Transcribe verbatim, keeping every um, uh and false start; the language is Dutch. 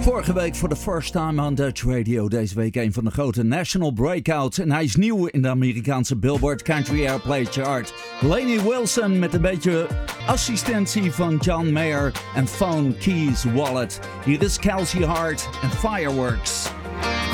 Vorige week voor de first time on Dutch Radio. Deze week een van de grote national breakouts. En hij is nieuw in de Amerikaanse Billboard Country Airplay Chart. Lainey Wilson met een beetje assistentie van John Mayer en Phone Keys Wallet. Hier is Kelsey Hart en Fireworks.